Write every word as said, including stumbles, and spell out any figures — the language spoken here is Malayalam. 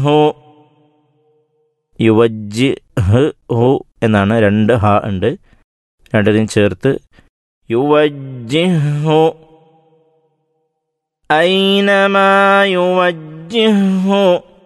യുവജ്ജിഹു യുവജ്ജിഹ് ഹു എന്നാണ്. രണ്ട് ഹ ഉണ്ട്. രണ്ടിനും ചേർത്ത് യുവജ്ജിഹു ഐനമാ യുവജ്ജിഹു